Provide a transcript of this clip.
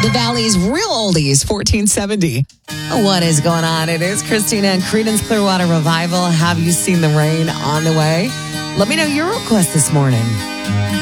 The Valley's Real Oldies, 1470. What is going on? It is Christina and Creedence Clearwater Revival. Have you seen the rain on the way? Let me know your request this morning.